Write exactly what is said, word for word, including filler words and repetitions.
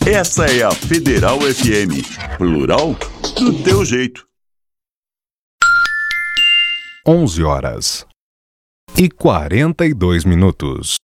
Essa é a Federal F M. Plural do teu jeito. onze horas e quarenta e dois minutos.